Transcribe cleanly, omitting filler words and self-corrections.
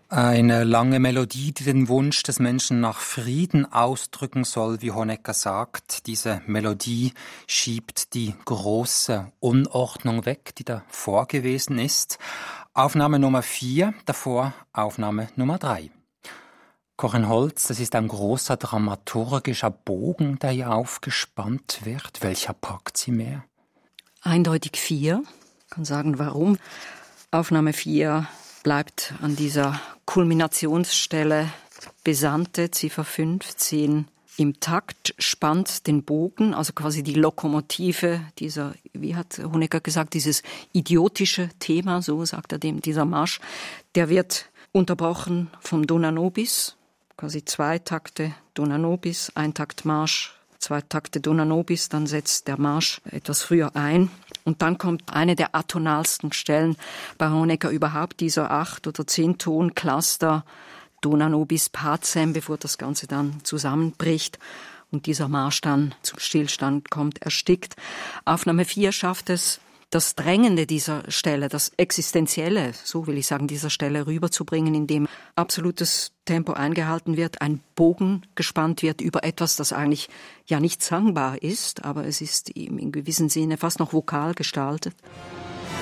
Eine lange Melodie, die den Wunsch des Menschen nach Frieden ausdrücken soll, wie Honecker sagt. Diese Melodie schiebt die große Unordnung weg, die davor gewesen ist. Aufnahme Nummer 4, davor Aufnahme Nummer 3. Corinne Holz, das ist ein großer dramaturgischer Bogen, der hier aufgespannt wird. Welcher packt Sie mehr? Eindeutig 4. Ich kann sagen, warum. Aufnahme 4 bleibt an dieser Kulminationsstelle Besandte, Ziffer 15, im Takt, spannt den Bogen, also quasi die Lokomotive dieser, wie hat Honecker gesagt, dieses idiotische Thema, so sagt er dem, dieser Marsch, der wird unterbrochen vom Dona Nobis, quasi 2 Takte Dona Nobis, 1 Takt Marsch, 2 Takte Dona Nobis, dann setzt der Marsch etwas früher ein. Und dann kommt eine der atonalsten Stellen bei Honecker überhaupt, dieser 8- oder 10-Ton-Cluster Dona Nobis Pacem, bevor das Ganze dann zusammenbricht und dieser Marsch dann zum Stillstand kommt, erstickt. Aufnahme 4 schafft es, das Drängende dieser Stelle, das Existenzielle, so will ich sagen, dieser Stelle rüberzubringen, indem absolutes Tempo eingehalten wird, ein Bogen gespannt wird über etwas, das eigentlich ja nicht sangbar ist, aber es ist in gewissem Sinne fast noch vokal gestaltet.